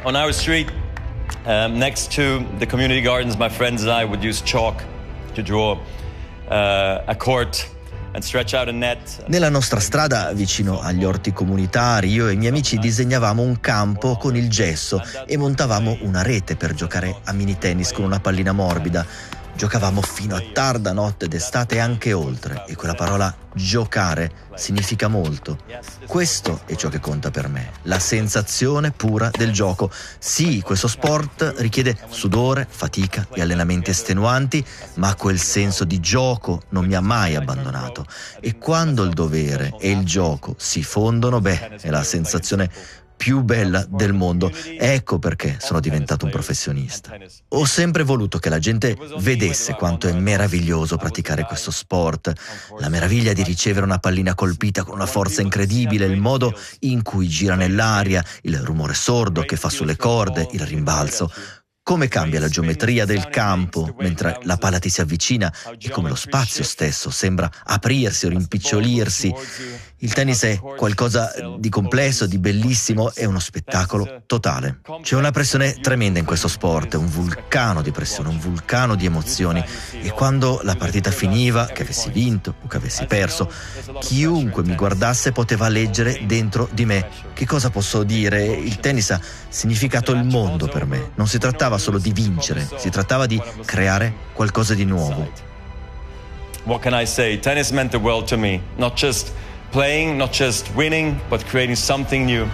On our street, next to the community gardens, my friends and I would use chalk to draw a court and stretch out a net. Nella nostra strada, vicino agli orti comunitari, io e i miei amici disegnavamo un campo con il gesso e montavamo una rete per giocare a mini tennis con una pallina morbida. Giocavamo fino a tarda notte d'estate e anche oltre, e quella parola giocare significa molto. Questo è ciò che conta per me, la sensazione pura del gioco. Sì, questo sport richiede sudore, fatica e allenamenti estenuanti, ma quel senso di gioco non mi ha mai abbandonato. E quando il dovere e il gioco si fondono, è la sensazione più bella del mondo. Ecco perché sono diventato un professionista. Ho sempre voluto che la gente vedesse quanto è meraviglioso praticare questo sport, la meraviglia di ricevere una pallina colpita con una forza incredibile, il modo in cui gira nell'aria, il rumore sordo che fa sulle corde, il rimbalzo. Come cambia la geometria del campo mentre la palla ti si avvicina e come lo spazio stesso sembra aprirsi o rimpicciolirsi. Il tennis è qualcosa di complesso, di bellissimo, è uno spettacolo totale. C'è una pressione tremenda in questo sport, un vulcano di pressione, un vulcano di emozioni, e quando la partita finiva, che avessi vinto o che avessi perso, chiunque mi guardasse poteva leggere dentro di me. Che cosa posso dire? Il tennis ha significato il mondo per me. Non si trattava solo di vincere, si trattava di creare qualcosa di nuovo. What can I say? Tennis meant the world to me. Not just playing, not just winning, but creating something new.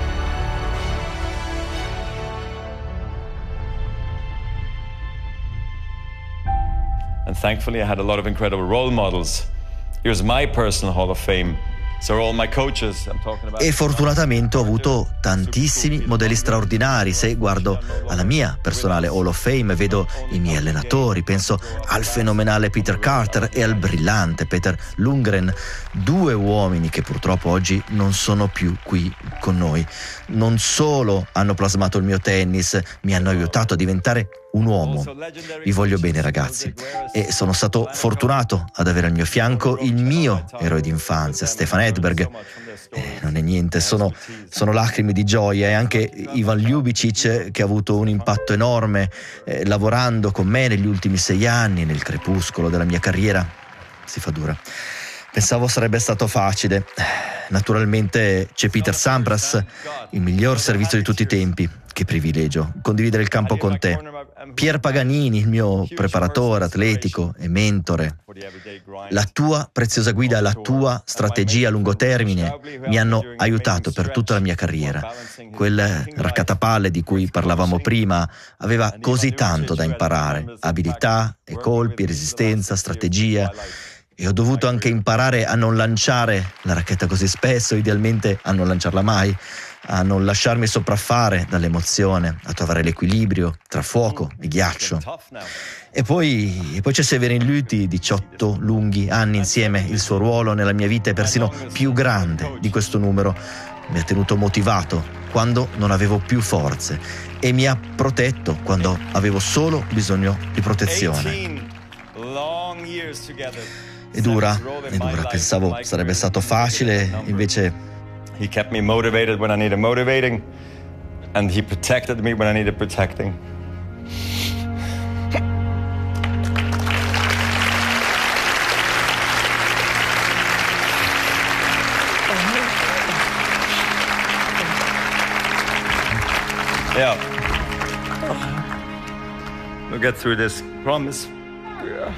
And thankfully I had a lot of incredible role models. Here's my personal Hall of Fame. So all my coaches, I'm talking about... E fortunatamente ho avuto tantissimi modelli straordinari. Se guardo alla mia personale Hall of Fame, vedo i miei allenatori, penso al fenomenale Peter Carter e al brillante Peter Lundgren, due uomini che purtroppo oggi non sono più qui con noi. Non solo hanno plasmato il mio tennis, mi hanno aiutato a diventare un uomo. Vi voglio bene, ragazzi, e sono stato fortunato ad avere al mio fianco il mio eroe d'infanzia, Stefan Edberg. Non è niente, sono lacrime di gioia. E anche Ivan Ljubicic, che ha avuto un impatto enorme lavorando con me negli ultimi 6 anni, nel crepuscolo della mia carriera. Si fa dura. Pensavo sarebbe stato facile. Naturalmente c'è Peter Sampras, il miglior servizio di tutti i tempi. Che privilegio condividere il campo con te. Pier Paganini, il mio preparatore atletico e mentore. La tua preziosa guida, la tua strategia a lungo termine mi hanno aiutato per tutta la mia carriera. Quel raccattapalle di cui parlavamo prima aveva così tanto da imparare: abilità e colpi, resistenza, strategia. E ho dovuto anche imparare a non lanciare la racchetta così spesso, idealmente a non lanciarla mai, a non lasciarmi sopraffare dall'emozione, a trovare l'equilibrio tra fuoco e ghiaccio. E poi c'è Severin Lüthi, 18 lunghi anni insieme. Il suo ruolo nella mia vita è persino più grande di questo numero. Mi ha tenuto motivato quando non avevo più forze e mi ha protetto quando avevo solo bisogno di protezione. È dura. Pensavo sarebbe stato facile, invece he kept me motivated when I needed motivating, and he protected me when I needed protecting. Yeah. We'll get through this, promise. Yeah.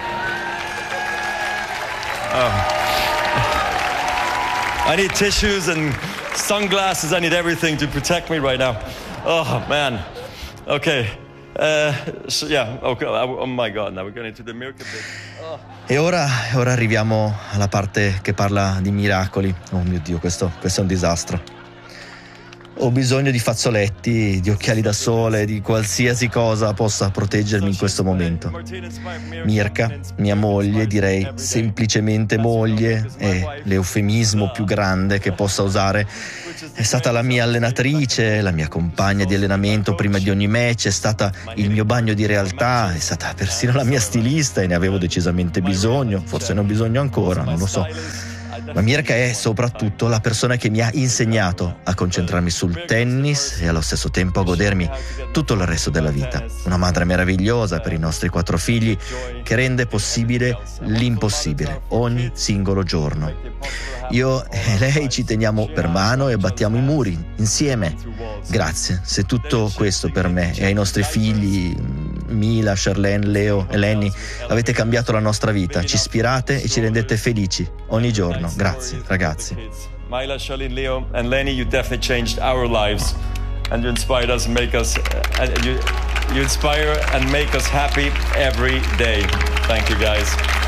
I need tissues and sunglasses. I need everything to protect me right now. Oh, man. Okay. Okay. Oh my God, now we're going into the miracle bit. Oh. E ora arriviamo alla parte che parla di miracoli. Oh mio Dio, questo è un disastro. Ho bisogno di fazzoletti, di occhiali da sole, di qualsiasi cosa possa proteggermi in questo momento. Mirka, mia moglie, direi semplicemente moglie, è l'eufemismo più grande che possa usare. È stata la mia allenatrice, la mia compagna di allenamento prima di ogni match, è stata il mio bagno di realtà, è stata persino la mia stilista, e ne avevo decisamente bisogno, forse ne ho bisogno ancora, non lo so. Ma Mirka è soprattutto la persona che mi ha insegnato a concentrarmi sul tennis e allo stesso tempo a godermi tutto il resto della vita. Una madre meravigliosa per i nostri 4 figli che rende possibile l'impossibile ogni singolo giorno. Io e lei ci teniamo per mano e battiamo i muri insieme. Grazie, se tutto questo per me e ai nostri figli, Mila, Charlene, Leo e Lenny, avete cambiato la nostra vita, ci ispirate e ci rendete felici ogni giorno. Grazie, ragazzi. Mila, Charlene, Leo and Lenny, you definitely changed our lives and you inspired us and make us you inspire and make us happy every day. Thank you guys.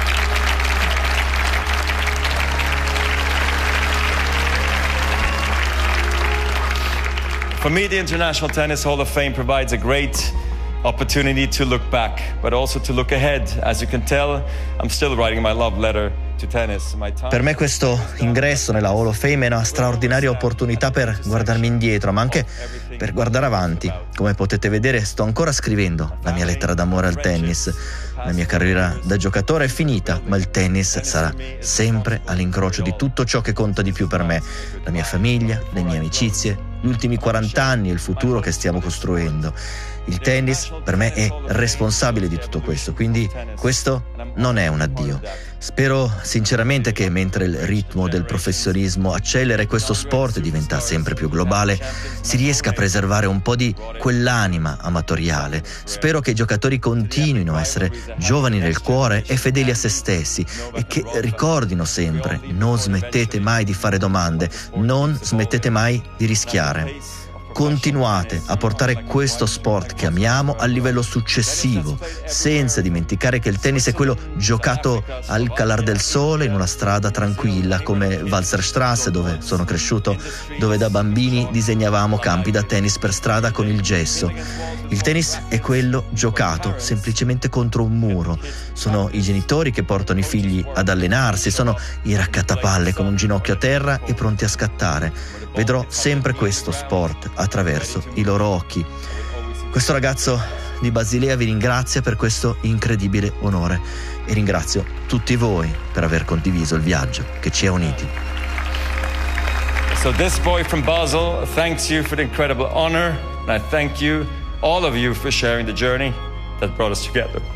For me, the International Tennis Hall of Fame provides a great opportunity to look back, but also to look ahead. As you can tell, I'm still writing my love letter to tennis. Per me questo ingresso nella Hall of Fame è una straordinaria opportunità per guardarmi indietro, ma anche per guardare avanti. Come potete vedere, sto ancora scrivendo la mia lettera d'amore al tennis. La mia carriera da giocatore è finita, ma il tennis sarà sempre all'incrocio di tutto ciò che conta di più per me. La mia famiglia, le mie amicizie, gli ultimi 40 anni e il futuro che stiamo costruendo. Il tennis per me è responsabile di tutto questo, quindi questo non è un addio. Spero sinceramente che mentre il ritmo del professionismo accelera e questo sport diventa sempre più globale, si riesca a preservare un po' di quell'anima amatoriale. Spero che i giocatori continuino a essere giovani nel cuore e fedeli a se stessi e che ricordino sempre: non smettete mai di fare domande, non smettete mai di rischiare. Continuate a portare questo sport che amiamo al livello successivo, senza dimenticare che il tennis è quello giocato al calar del sole in una strada tranquilla come Walserstrasse, dove sono cresciuto, dove da bambini disegnavamo campi da tennis per strada con il gesso. Il tennis è quello giocato semplicemente contro un muro. Sono i genitori che portano i figli ad allenarsi, sono i raccattapalle con un ginocchio a terra e pronti a scattare. Vedrò sempre questo sport attraverso i loro occhi. Questo ragazzo di Basilea vi ringrazia per questo incredibile onore e ringrazio tutti voi per aver condiviso il viaggio che ci ha uniti. So this boy from Basel thanks you for the incredible honor, and I thank you, all of you, for sharing the journey that brought us together.